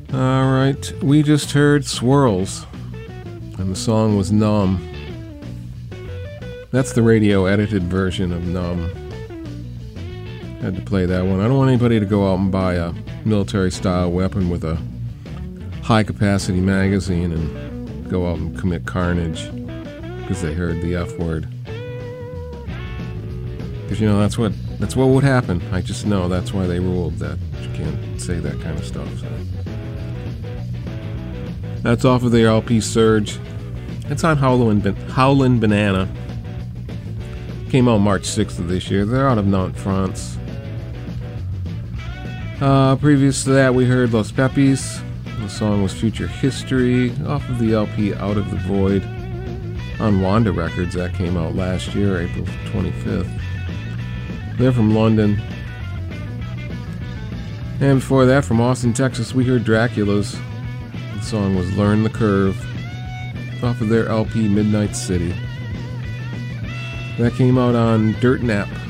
All right, we just heard Swirls, and the song was Numb. That's the radio edited version of Numb. Had to play that one. I don't want anybody to go out and buy a military-style weapon with a high-capacity magazine and go out and commit carnage because they heard the F word. Because, that's what would happen. I just know that's why they ruled that you can't say that kind of stuff. So. That's off of their LP Surge. It's on Howlin' Banana. Came out March 6th of this year. They're out of Nantes, France. Previous to that, we heard Los Pepis. The song was Future History, off of the LP Out of the Void on Wanda Records. That came out last year, April 25th. They're from London. And before that, from Austin, Texas, we heard Dracula's. The song was Learn the Curve, off of their LP Midnight City. That came out on Dirt Nap